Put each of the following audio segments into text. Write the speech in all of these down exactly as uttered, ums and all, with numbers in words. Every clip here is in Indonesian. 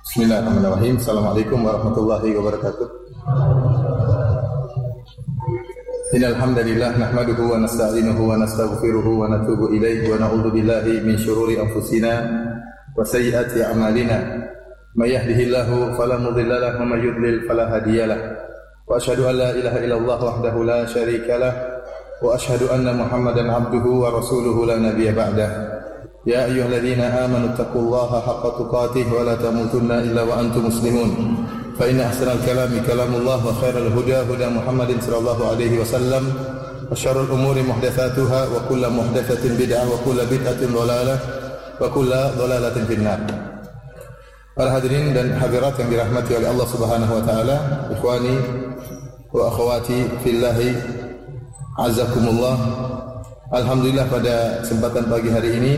Bismillahirrahmanirrahim. Assalamualaikum warahmatullahi wabarakatuh. Innal hamdalillah nahmaduhu wa nasta'inuhu wa nastaghfiruhu wa natubu ilaihi wa na'udzu billahi min shururi anfusina wa sayyiati a'malina. May yahdihillahu fala mudilla lahu wa may yudlil fala hadiyalah. Wa asyhadu an la ilaha illallah wahdahu la syarika lah wa asyhadu anna Muhammadan 'abduhu wa rasuluhu la nabiyya ba'dah. Ya ayyuhalladzina amanu taqullaha haqqa tuqatih wa la tamutunna illa wa antum muslimun. Fa inna ahsanal kalami kalamullah wa khairal huda huda Muhammadin sallallahu alaihi wasallam wa syarrul umuri muhdatsatuha wa kullu muhdatsatin bid'ah wa kullu bid'atin dhalalah wa kullu dhalalatin finnar. Para hadirin dan hadirat yang dirahmati oleh Allah Subhanahu wa taala, ikhwani wa akhwati fillahi azzakumullah. Alhamdulillah pada kesempatan pagi hari ini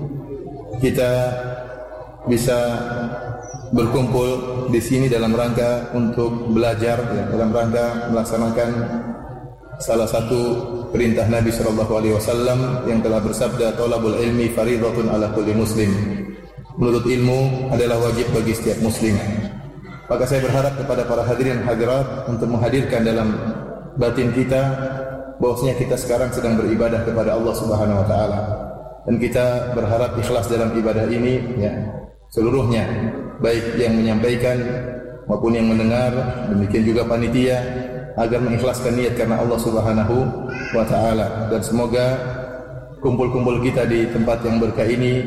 kita bisa berkumpul di sini dalam rangka untuk belajar, ya, dalam rangka melaksanakan salah satu perintah Nabi sallallahu alaihi wasallam yang telah bersabda, "Thalabul ilmi fardhatun ala kulli muslim." Menuntut ilmu adalah wajib bagi setiap muslim. Maka saya berharap kepada para hadirin hadirat untuk menghadirkan dalam batin kita bahwasanya kita sekarang sedang beribadah kepada Allah Subhanahu wa taala. Dan kita berharap ikhlas dalam ibadah ini, ya, seluruhnya, baik yang menyampaikan maupun yang mendengar, demikian juga panitia, agar mengikhlaskan niat karena Allah Subhanahu wa taala. Dan semoga kumpul-kumpul kita di tempat yang berkah ini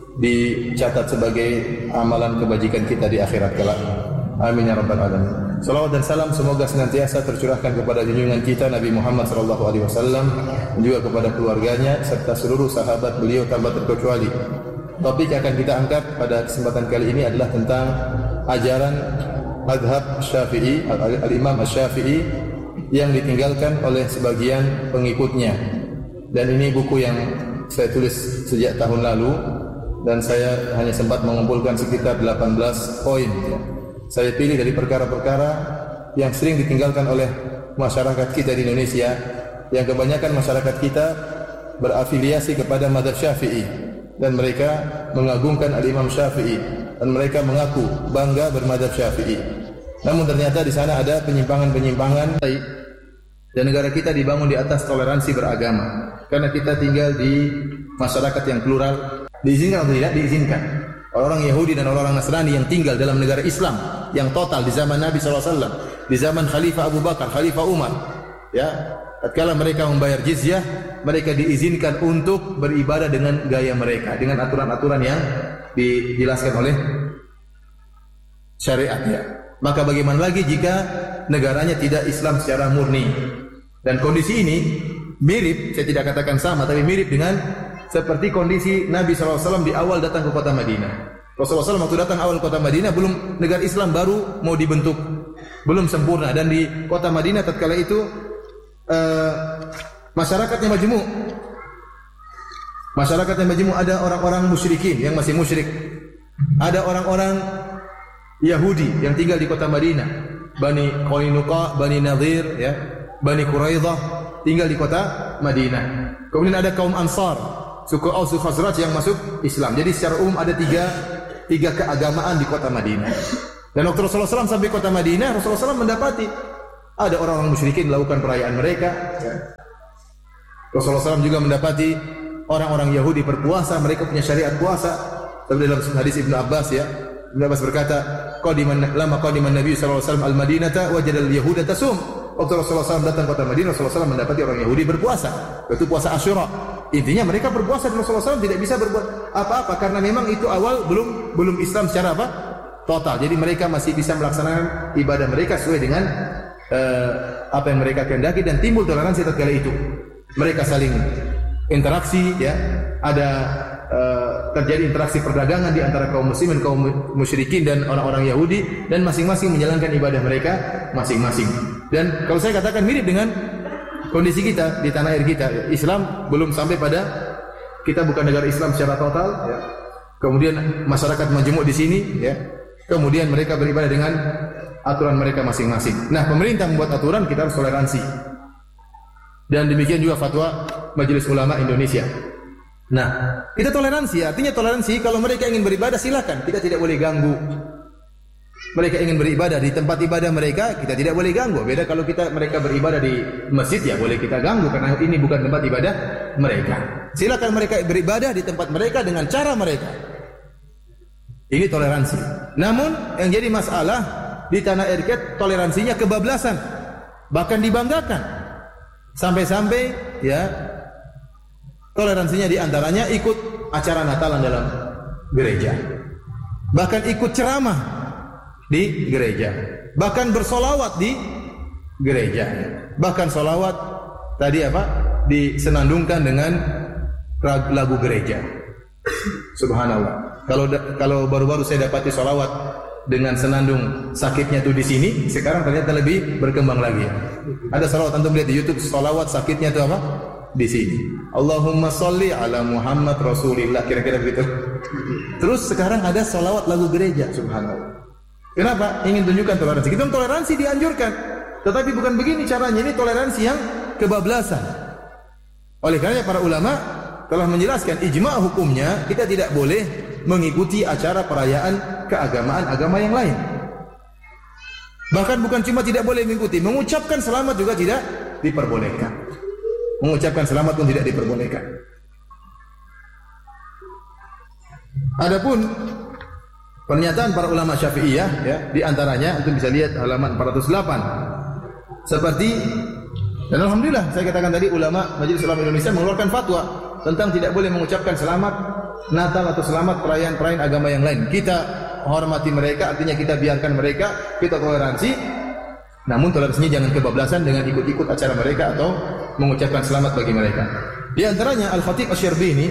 dicatat sebagai amalan kebajikan kita di akhirat kelak. Amin ya rabbal alamin. Salawat dan salam semoga senantiasa tercurahkan kepada junjungan kita Nabi Muhammad sallallahu alaihi wasallam dan juga kepada keluarganya serta seluruh sahabat beliau tanpa terkecuali. Topik yang akan kita angkat pada kesempatan kali ini adalah tentang ajaran mazhab Syafi'i, al-Imam Asy-Syafi'i yang ditinggalkan oleh sebagian pengikutnya. Dan ini buku yang saya tulis sejak tahun lalu dan saya hanya sempat mengumpulkan sekitar delapan belas poin, ya. Saya pilih dari perkara-perkara yang sering ditinggalkan oleh masyarakat kita di Indonesia, yang kebanyakan masyarakat kita berafiliasi kepada mazhab Syafi'i dan mereka mengagungkan al-Imam Syafi'i dan mereka mengaku bangga bermadzhab Syafi'i. Namun ternyata di sana ada penyimpangan-penyimpangan dan negara kita dibangun di atas toleransi beragama. Karena kita tinggal di masyarakat yang plural, diizinkan atau tidak diizinkan. Orang Yahudi dan orang Nasrani yang tinggal dalam negara Islam yang total di zaman Nabi sallallahu alaihi wasallam, di zaman Khalifah Abu Bakar, Khalifah Umar, ya, tatkala mereka membayar jizyah, mereka diizinkan untuk beribadah dengan gaya mereka, dengan aturan-aturan yang dijelaskan oleh syariat, ya. Maka bagaimana lagi jika negaranya tidak Islam secara murni? Dan kondisi ini mirip, saya tidak katakan sama, tapi mirip dengan seperti kondisi Nabi sallallahu alaihi wasallam di awal datang ke kota Madinah. Rasulullah sallallahu alaihi wasallam waktu datang awal kota Madinah, belum, negara Islam baru mau dibentuk, belum sempurna. Dan di kota Madinah tatkala itu uh, masyarakatnya majmu', masyarakatnya majmu', ada orang-orang musyrikin yang masih musyrik, ada orang-orang Yahudi yang tinggal di kota Madinah, Bani Qainuqa, Bani Nadhir, ya, Bani Quraidah tinggal di kota Madinah. Kemudian ada kaum Ansar, suku Aus Khazraj yang masuk Islam. Jadi secara umum ada tiga tiga keagamaan di kota Madinah. Dan waktu Rasulullah sallallahu alaihi wasallam sampai kota Madinah, Rasulullah sallallahu alaihi wasallam mendapati ada orang-orang musyrikin melakukan perayaan mereka, ya. Rasulullah sallallahu alaihi wasallam juga mendapati orang-orang Yahudi berpuasa, mereka punya syariat puasa. Seperti dalam hadis Ibnu Abbas, ya, Ibnu Abbas berkata, qadiman lama qadiman Nabi sallallahu alaihi wasallam al-Madinata wajadal yahuda tasum. Waktu Rasulullah sallallahu alaihi wasallam datang kota Madinah, Rasulullah sallallahu alaihi wasallam mendapati orang Yahudi berpuasa, yaitu puasa Asyura. Intinya mereka berpuasa dan Rasulullah sallallahu alaihi wasallam tidak bisa berbuat apa-apa karena memang itu awal belum belum Islam secara apa? Total. Jadi mereka masih bisa melaksanakan ibadah mereka sesuai dengan uh, apa yang mereka kehendaki dan timbul toleransi tatkala itu. Mereka saling interaksi, ya. Ada uh, terjadi interaksi perdagangan di antara kaum muslimin, kaum musyrikin dan orang-orang Yahudi, dan masing-masing menjalankan ibadah mereka masing-masing. Dan kalau saya katakan mirip dengan kondisi kita di tanah air kita, Islam belum sampai pada, kita bukan negara Islam secara total, ya. Kemudian masyarakat majmuk di sini, ya. Kemudian mereka beribadah dengan aturan mereka masing-masing. Nah, pemerintah membuat aturan, kita harus toleransi. Dan demikian juga fatwa Majelis Ulama Indonesia. Nah, kita toleransi, artinya toleransi kalau mereka ingin beribadah silakan, kita tidak boleh ganggu. mereka ingin beribadah di tempat ibadah mereka, kita tidak boleh ganggu. Beda kalau kita mereka beribadah di masjid, ya boleh kita ganggu karena ini bukan tempat ibadah mereka. Silakan mereka beribadah di tempat mereka dengan cara mereka. Ini toleransi. Namun yang jadi masalah di tanah air kita toleransinya kebablasan, bahkan dibanggakan. Sampai-sampai ya toleransinya diantaranya ikut acara Natalan dalam gereja, bahkan ikut ceramah di gereja, bahkan bersolawat di gereja, bahkan solawat tadi apa disenandungkan dengan lagu gereja. Subhanallah. Kalau kalau baru-baru saya dapati solawat dengan senandung sakitnya tuh di sini, sekarang ternyata lebih berkembang lagi. Ada solawat antum lihat di YouTube, solawat sakitnya tuh apa? Di sini. Allahumma sholli ala Muhammad Rasulillah, kira-kira begitu. Terus sekarang ada solawat lagu gereja. Subhanallah. Kenapa? Ingin tunjukkan toleransi. Kita toleransi dianjurkan, tetapi bukan begini caranya. Ini toleransi yang kebablasan. Oleh karena para ulama telah menjelaskan ijma' hukumnya kita tidak boleh mengikuti acara perayaan keagamaan agama yang lain. Bahkan bukan cuma tidak boleh mengikuti, mengucapkan selamat juga tidak diperbolehkan. Mengucapkan selamat pun tidak diperbolehkan. Adapun pernyataan para ulama Syafi'iyah ya, di antaranya antum bisa lihat halaman empat ratus delapan. Seperti, dan alhamdulillah saya katakan tadi ulama Majelis Ulama Indonesia mengeluarkan fatwa tentang tidak boleh mengucapkan selamat Natal atau selamat perayaan-perayaan agama yang lain. Kita hormati mereka, artinya kita biarkan mereka, kita toleransi. Namun toleransinya jangan kebablasan dengan ikut-ikut acara mereka atau mengucapkan selamat bagi mereka. Di antaranya Al-Khatib Asy-Syarbini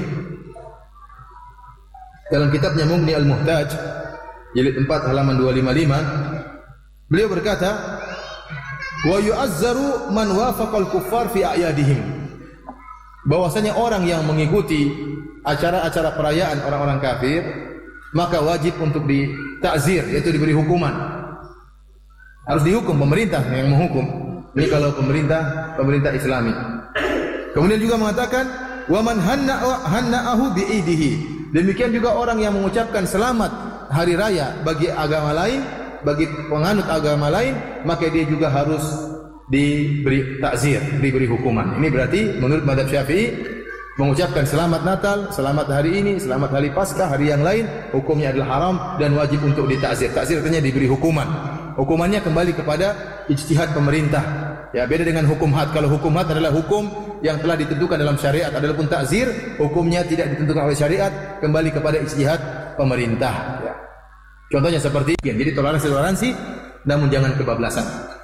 dalam kitabnya Mughni Al-Muhtaj jilid empat halaman dua ratus lima puluh lima, beliau berkata, "Wa yu'azzaru man wafaqal kuffar fi a'yadihim." Bahwasanya orang yang mengikuti acara-acara perayaan orang-orang kafir, maka wajib untuk ditakzir, yaitu diberi hukuman. Harus dihukum, pemerintah yang menghukum. Ini kalau pemerintah pemerintah Islami. Kemudian juga mengatakan, "Wa man hanna'ahu bi'idihi." Demikian juga orang yang mengucapkan selamat hari raya bagi agama lain, bagi penganut agama lain, maka dia juga harus diberi takzir, diberi hukuman. Ini berarti menurut mazhab Syafi'i mengucapkan selamat Natal, selamat hari ini, selamat hari Paskah, hari yang lain, hukumnya adalah haram dan wajib untuk ditakzir. Takzir artinya diberi hukuman. Hukumannya kembali kepada ijtihad pemerintah. Ya, beda dengan hukum had. Kalau hukum had adalah hukum yang telah ditentukan dalam syariat. Adapun takzir, hukumnya tidak ditentukan oleh syariat, kembali kepada ijtihad pemerintah. Ya. Contohnya seperti ini. Jadi toleransi-toleransi, namun jangan kebablasan.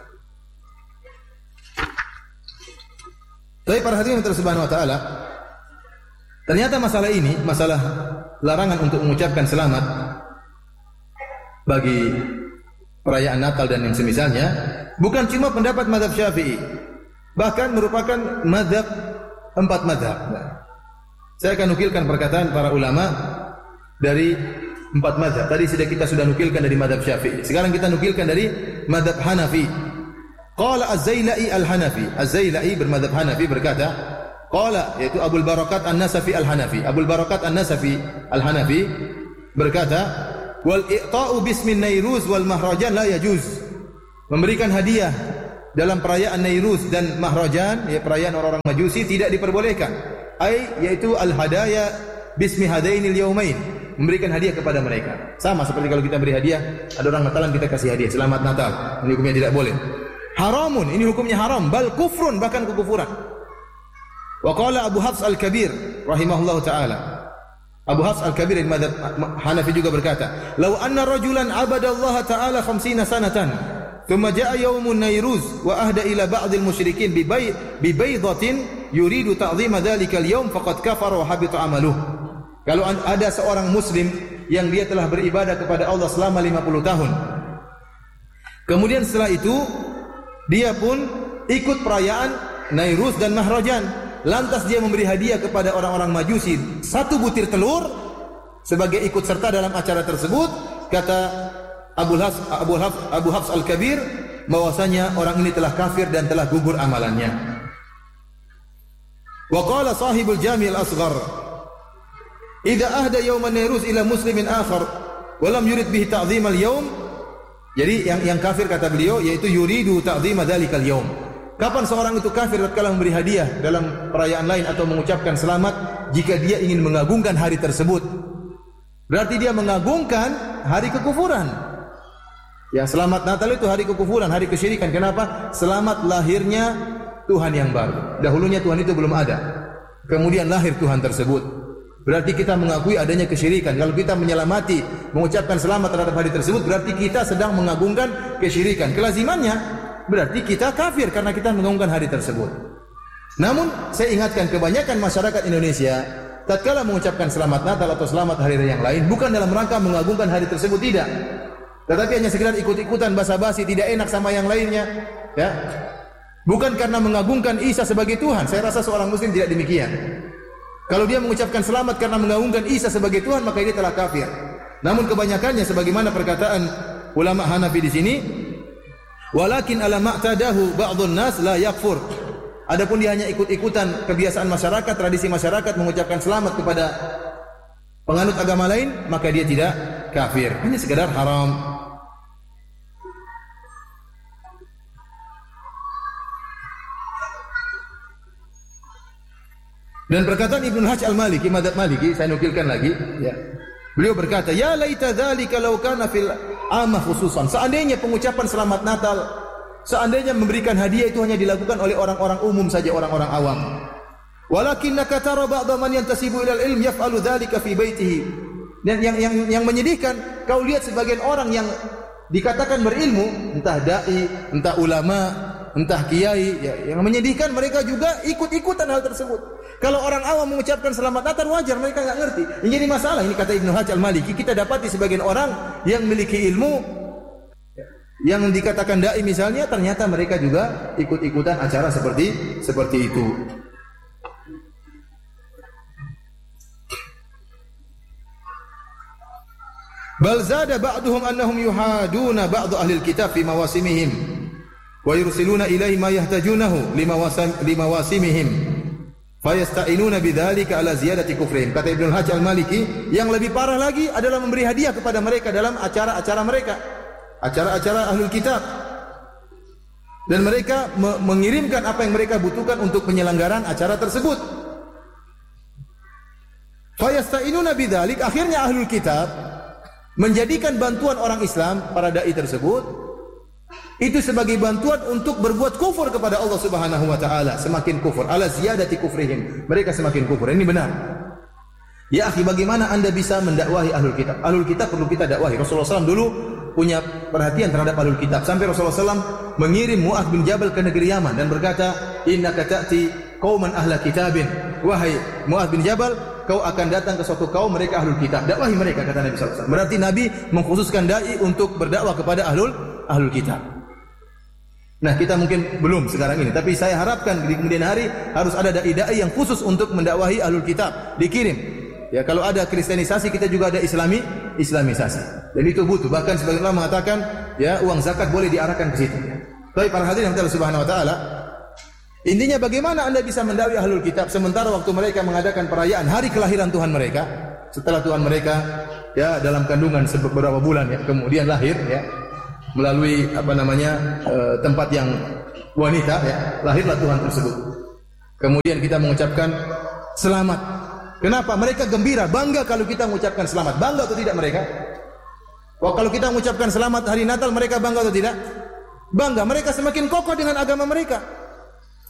Tapi para hadirin yang subhanahu wa ta'ala, ternyata masalah ini, masalah larangan untuk mengucapkan selamat bagi perayaan Natal dan yang semisalnya, bukan cuma pendapat mazhab Syafi'i, bahkan merupakan mazhab empat mazhab. Nah, saya akan nukilkan perkataan para ulama dari empat mazhab. Tadi sudah kita sudah nukilkan dari mazhab Syafi'i. Sekarang kita nukilkan dari mazhab Hanafi. Qala Az-Zailai Al-Hanafi. Az-Zailai bermadzhab Hanafi berkata, qala, yaitu Abul Barakat An-Nasafi Al-Hanafi. Abul Barakat An-Nasafi Al-Hanafi berkata, wal i'ta'u bismin Nairuz wal Mahrajan la yajuz. Memberikan hadiah dalam perayaan Nairuz dan Mahrajan, ya perayaan orang-orang Majusi, tidak diperbolehkan. Ai yaitu al-hadaya bismi hadainil yaumain. Memberikan hadiah kepada mereka. Sama seperti kalau kita beri hadiah, ada orang Natalan kita kasih hadiah, selamat Natal. Ini hukumnya tidak boleh. Haramun, ini hukumnya haram, bal kufrun, bahkan kekufuran. Wa qala Abu Hafs Al-Kabir rahimahullahu taala. Abu Hafs Al-Kabir dari mazhab Hanafi juga berkata, "Law anna rajulan 'abada Allah ta'ala khamsina sanatan, thumma ja'a yawmun Nairuz wa ahda ila ba'd al-musyrikin bi bay bi baydatin yuridu ta'dhima dhalika al-yawm faqad kafara wa habita 'amaluhu." Kalau ada seorang muslim yang dia telah beribadah kepada Allah selama lima puluh tahun, kemudian setelah itu dia pun ikut perayaan Nairuz dan Mahrajan, lantas dia memberi hadiah kepada orang-orang Majusi satu butir telur sebagai ikut serta dalam acara tersebut, kata Abu Hafs Abu Hafs Abu Hafs Al-Kabir bahwasanya orang ini telah kafir dan telah gugur amalannya. Wa qala sahibul Jami' al-Asghar, "Idza ahda yawman Nairuz ila muslimin akhar wa lam yurid bihi ta'dhim al-yawm Jadi yang yang kafir kata beliau yaitu yuridu ta'dhima dzalikal yaum. Kapan seorang itu kafir tatkala memberi hadiah dalam perayaan lain atau mengucapkan selamat jika dia ingin mengagungkan hari tersebut? Berarti dia mengagungkan hari kekufuran. Yang selamat Natal itu hari kekufuran, hari kesyirikan. Kenapa? Selamat lahirnya Tuhan yang baru. Dahulunya Tuhan itu belum ada. Kemudian lahir Tuhan tersebut. Berarti kita mengakui adanya kesyirikan. Kalau kita menyelamati, mengucapkan selamat terhadap hari tersebut, berarti kita sedang mengagungkan kesyirikan. Kelazimannya berarti kita kafir karena kita mengagungkan hari tersebut. Namun saya ingatkan kebanyakan masyarakat Indonesia tatkala mengucapkan selamat Natal atau selamat hari raya yang lain bukan dalam rangka mengagungkan hari tersebut, tidak. Tetapi hanya sekedar ikut-ikutan basa-basi, tidak enak sama yang lainnya, ya. Bukan karena mengagungkan Isa sebagai Tuhan. Saya rasa seorang muslim tidak demikian. Kalau dia mengucapkan selamat karena mengagungkan Isa sebagai Tuhan, maka dia telah kafir. Namun kebanyakannya sebagaimana perkataan ulama Hanafi di sini, walakin ala ma'tadahu ba'dun nas la yakfur. Adapun dia hanya ikut-ikutan kebiasaan masyarakat, tradisi masyarakat mengucapkan selamat kepada penganut agama lain, maka dia tidak kafir. Hanya sekedar haram. Dan perkataan Ibnu Hajj Al-Maliki, Madzhab Maliki, saya nukilkan lagi, ya. Beliau berkata, "Ya laita dzalika law kana fil amma khususan." Seandainya pengucapan selamat Natal, seandainya memberikan hadiah itu hanya dilakukan oleh orang-orang umum saja, orang-orang awam. Walakinnaka tara ba'dha man yantasibu ilal ilm yaf'alu dzalika fi baitihi. Dan yang yang yang menyedihkan, kau lihat sebagian orang yang dikatakan berilmu, entah dai, entah ulama, entah kiai, ya, yang menyedihkan mereka juga ikut-ikutan hal tersebut. Kalau orang awam mengucapkan selamat Natal wajar, mereka enggak ngerti. Ini jadi masalah. Ini kata Ibnu Hajj Al-Maliki, kita dapati sebagian orang yang memiliki ilmu yang dikatakan dai misalnya, ternyata mereka juga ikut-ikutan acara seperti seperti itu. Bal zada ba'duhum annahum yuhaduna ba'd ahli al-kitab fi mawasimihim wa yursiluna ilaihi ma yahtajunahu limawasimihim fayasta'inuna bidzalika ala ziyadati kufrihim. Kata Ibnu Hajj Al-Maliki, yang lebih parah lagi adalah memberi hadiah kepada mereka dalam acara-acara mereka, acara-acara ahlul kitab, dan mereka me- mengirimkan apa yang mereka butuhkan untuk penyelenggaraan acara tersebut. Fayasta'inuna bidzalik, akhirnya ahlul kitab menjadikan bantuan orang Islam, para dai tersebut, itu sebagai bantuan untuk berbuat kufur kepada Allah Subhanahu wa taala, semakin kufur, ala ziyadati kufrihim. Mereka semakin kufur. Ini benar. Ya akhi, bagaimana Anda bisa mendakwahi ahlul kitab? Ahlul kitab perlu kita dakwahi. Rasulullah shallallahu alaihi wasallam dulu punya perhatian terhadap ahlul kitab. Sampai Rasulullah shallallahu alaihi wasallam mengirim Mu'adz bin Jabal ke negeri Yaman dan berkata, "Innaka ta'ti qauman ahla kitabin." Wahai Mu'adz bin Jabal, kau akan datang ke suatu kaum mereka ahlul kitab. Dakwahi mereka, kata Nabi sallallahu alaihi wasallam. Berarti Nabi mengkhususkan dai untuk berdakwah kepada ahlul ahlul kitab. Nah, kita mungkin belum sekarang ini, tapi saya harapkan di kemudian hari harus ada dai-dai yang khusus untuk mendakwahi ahlul kitab, dikirim. Ya, kalau ada kristenisasi, kita juga ada islami, islamisasi. Dan itu butuh. Bahkan sebagian ulama mengatakan, ya, uang zakat boleh diarahkan ke situ. Tapi para hadirin Allah Subhanahu wa taala, intinya bagaimana Anda bisa mendakwahi ahlul kitab sementara waktu mereka mengadakan perayaan hari kelahiran Tuhan mereka, setelah Tuhan mereka ya dalam kandungan beberapa bulan ya, kemudian lahir ya, melalui apa namanya e, tempat yang wanita ya, lahirlah Tuhan tersebut. Kemudian kita mengucapkan selamat. Kenapa? Mereka gembira, bangga kalau kita mengucapkan selamat. Bangga atau tidak mereka? Wah, kalau kita mengucapkan selamat hari Natal, mereka bangga atau tidak? Bangga. Mereka semakin kokoh dengan agama mereka.